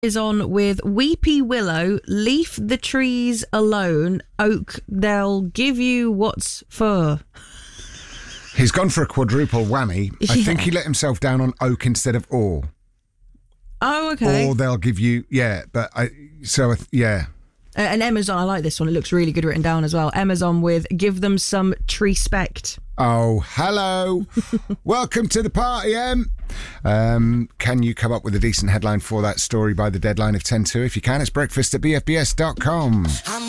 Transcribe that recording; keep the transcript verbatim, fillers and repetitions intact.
Is on with Weepy Willow, leave the trees alone, oak, they'll give you what's for. He's gone for a quadruple whammy. Yeah. I think he let himself down on oak instead of or. Oh, okay. Or they'll give you, yeah, but I, so, yeah. Uh, and Emma's on, I like this one, it looks really good written down as well. Emma's on with give them some tree-spect. Oh, hello. Welcome to the party, Em. Um, can you come up with a decent headline for that story by the deadline of ten to? If you can, it's breakfast at b f b s dot com.